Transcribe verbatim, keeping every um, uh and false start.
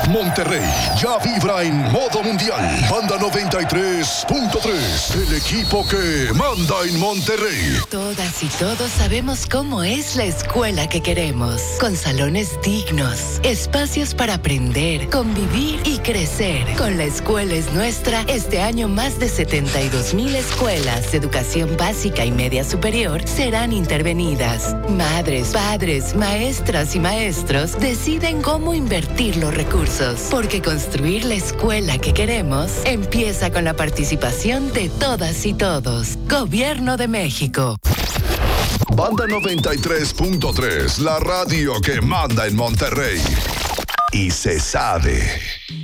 Monterrey ya vibra en modo mundial. Banda noventa y tres punto tres, el equipo que manda en Monterrey. Todas y todos sabemos cómo es la escuela que queremos. Con salones dignos, espacios para aprender, convivir y crecer. Con La Escuela es Nuestra, este año más de setenta y dos mil escuelas de educación básica y media superior serán intervenidas. Madres, padres, maestras y maestros deciden cómo invertir los recursos, porque construir la escuela que queremos empieza con la participación de todas y todos. Gobierno de México. Banda noventa y tres punto tres, la radio que manda en Monterrey. Y se sabe.